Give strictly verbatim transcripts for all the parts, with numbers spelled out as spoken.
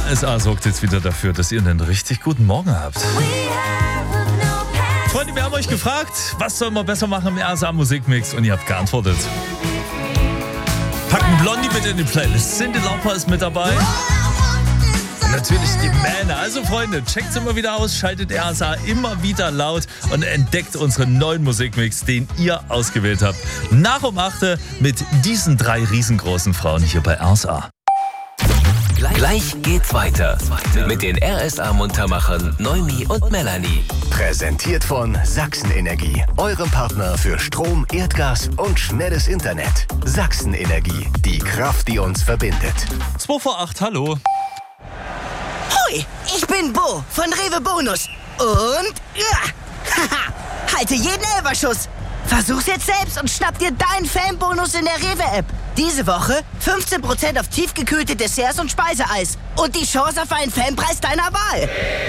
R S A sorgt jetzt wieder dafür, dass ihr einen richtig guten Morgen habt. Freunde, wir haben euch gefragt, was sollen wir besser machen im R S A Musikmix, und ihr habt geantwortet. Packen Blondie mit in die Playlist. Cyndi Lauper ist mit dabei. Und natürlich die Männer. Also Freunde, checkt's immer wieder aus, schaltet R S A immer wieder laut und entdeckt unseren neuen Musikmix, den ihr ausgewählt habt. Nach um acht mit diesen drei riesengroßen Frauen hier bei R S A. Gleich geht's weiter mit den R S A-Muntermachern Noemi und Melanie. Präsentiert von Sachsen Energie, eurem Partner für Strom, Erdgas und schnelles Internet. Sachsen Energie, die Kraft, die uns verbindet. zwei vor acht, hallo. Hoi, ich bin Bo von Rewe Bonus. Und ja, haha, halte jeden Elferschuss. Versuch's jetzt selbst und schnapp dir deinen Fanbonus in der Rewe-App. Diese Woche fünfzehn Prozent auf tiefgekühlte Desserts und Speiseeis. Und die Chance auf einen Fanpreis deiner Wahl.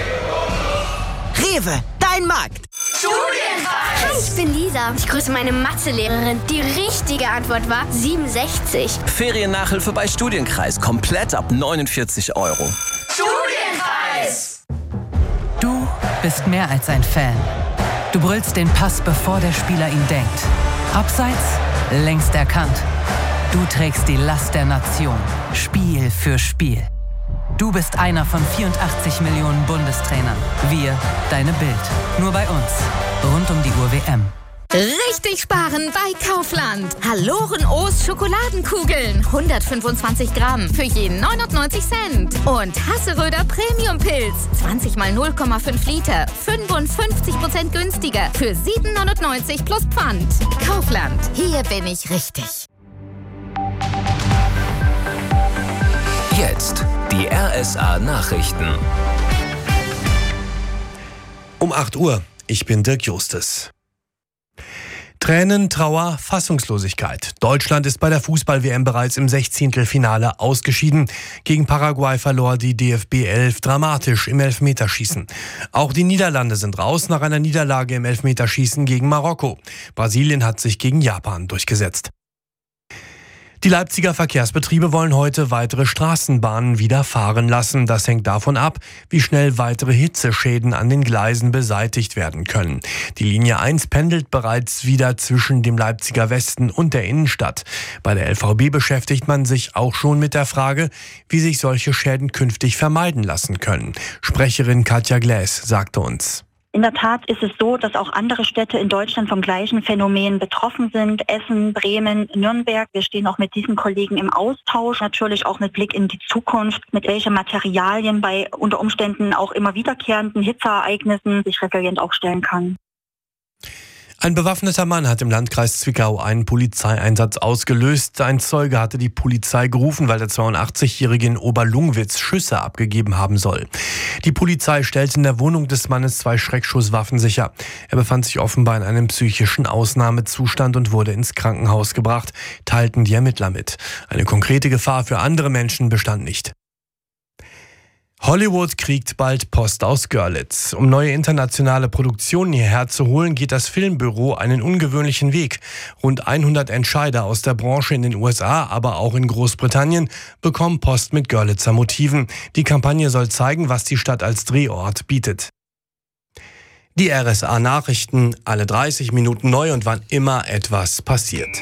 Rewe, dein Markt. Studienreis! Hi, ich bin Lisa. Ich grüße meine Mathelehrerin. Die richtige Antwort war siebenundsechzig. Feriennachhilfe bei Studienkreis. Komplett ab neunundvierzig Euro. Studienreis! Du bist mehr als ein Fan. Du brüllst den Pass, bevor der Spieler ihn denkt. Abseits, längst erkannt. Du trägst die Last der Nation, Spiel für Spiel. Du bist einer von vierundachtzig Millionen Bundestrainern. Wir, deine Bild. Nur bei uns. Rund um die Uhr W M. Richtig sparen bei Kaufland. Haloren-O's Schokoladenkugeln. hundertfünfundzwanzig Gramm für jeden neunundneunzig Cent. Und Hasseröder Premium-Pilz. zwanzig mal null Komma fünf Liter. fünfundfünfzig Prozent günstiger. Für sieben neunundneunzig plus Pfand. Kaufland. Hier bin ich richtig. Jetzt die R S A-Nachrichten. Um acht Uhr. Ich bin Dirk Justus. Tränen, Trauer, Fassungslosigkeit. Deutschland ist bei der Fußball-W M bereits im Sechzehntelfinale ausgeschieden. Gegen Paraguay verlor die D F B elf dramatisch im Elfmeterschießen. Auch die Niederlande sind raus nach einer Niederlage im Elfmeterschießen gegen Marokko. Brasilien hat sich gegen Japan durchgesetzt. Die Leipziger Verkehrsbetriebe wollen heute weitere Straßenbahnen wieder fahren lassen. Das hängt davon ab, wie schnell weitere Hitzeschäden an den Gleisen beseitigt werden können. Die Linie eins pendelt bereits wieder zwischen dem Leipziger Westen und der Innenstadt. Bei der L V B beschäftigt man sich auch schon mit der Frage, wie sich solche Schäden künftig vermeiden lassen können. Sprecherin Katja Gläs sagte uns: In der Tat ist es so, dass auch andere Städte in Deutschland vom gleichen Phänomen betroffen sind. Essen, Bremen, Nürnberg. Wir stehen auch mit diesen Kollegen im Austausch. Natürlich auch mit Blick in die Zukunft, mit welchen Materialien bei unter Umständen auch immer wiederkehrenden Hitzeereignissen sich resilient aufstellen kann. Ein bewaffneter Mann hat im Landkreis Zwickau einen Polizeieinsatz ausgelöst. Ein Zeuge hatte die Polizei gerufen, weil der zweiundachtzigjährige in Oberlungwitz Schüsse abgegeben haben soll. Die Polizei stellte in der Wohnung des Mannes zwei Schreckschusswaffen sicher. Er befand sich offenbar in einem psychischen Ausnahmezustand und wurde ins Krankenhaus gebracht, teilten die Ermittler mit. Eine konkrete Gefahr für andere Menschen bestand nicht. Hollywood kriegt bald Post aus Görlitz. Um neue internationale Produktionen hierher zu holen, geht das Filmbüro einen ungewöhnlichen Weg. Rund hundert Entscheider aus der Branche in den U S A, aber auch in Großbritannien, bekommen Post mit Görlitzer Motiven. Die Kampagne soll zeigen, was die Stadt als Drehort bietet. Die R S A-Nachrichten, alle dreißig Minuten neu und wann immer etwas passiert.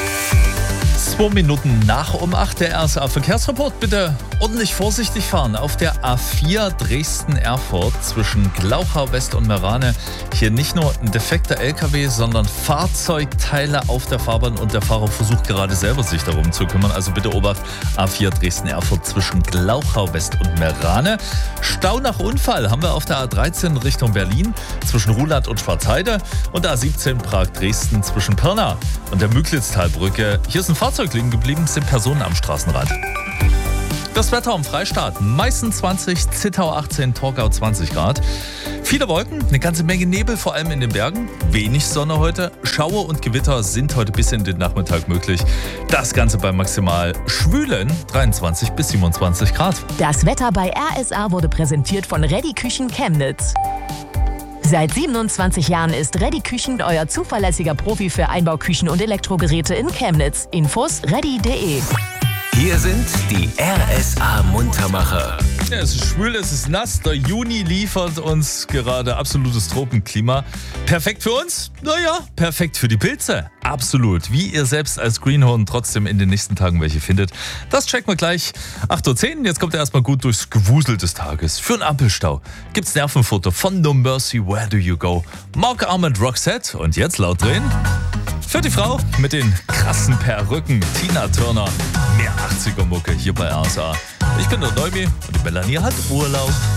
Zwei Minuten nach um acht, der R S A-Verkehrsreport. Bitte ordentlich vorsichtig fahren. Auf der A vier Dresden-Erfurt zwischen Glauchau West und Meerane. Hier nicht nur ein defekter L K W, sondern Fahrzeugteile auf der Fahrbahn und der Fahrer versucht gerade selber sich darum zu kümmern. Also bitte Obacht, A vier Dresden-Erfurt zwischen Glauchau West und Meerane. Stau nach Unfall haben wir auf der A dreizehn Richtung Berlin zwischen Ruhland und Schwarzheide und A siebzehn Prag-Dresden zwischen Pirna und der Müglitztalbrücke. Hier ist ein Fahrzeug liegen geblieben, sind Personen am Straßenrand. Das Wetter am Freistaat. Meißen zwanzig, Zittau achtzehn, Torgau zwanzig Grad. Viele Wolken, eine ganze Menge Nebel, vor allem in den Bergen. Wenig Sonne heute. Schauer und Gewitter sind heute bis in den Nachmittag möglich. Das Ganze bei maximal schwülen dreiundzwanzig bis siebenundzwanzig Grad. Das Wetter bei R S A wurde präsentiert von Ready Küchen Chemnitz. Seit siebenundzwanzig Jahren ist Ready Küchen euer zuverlässiger Profi für Einbauküchen und Elektrogeräte in Chemnitz. Infos ready punkt de. Hier sind die R S A-Muntermacher. Ja, es ist schwül, es ist nass. Der Juni liefert uns gerade absolutes Tropenklima. Perfekt für uns? Naja, perfekt für die Pilze. Absolut. Wie ihr selbst als Greenhorn trotzdem in den nächsten Tagen welche findet, das checken wir gleich. acht Uhr zehn, jetzt kommt er erstmal gut durchs Gewusel des Tages. Für einen Ampelstau gibt's Nervenfutter von No Mercy, Where Do You Go? Mark Arment, Roxette und jetzt laut drehen. Für die Frau mit den krassen Perücken, Tina Turner. Mehr achtziger Mucke hier bei R S A. Ich bin der Neumi und die Melanie hat Urlaub.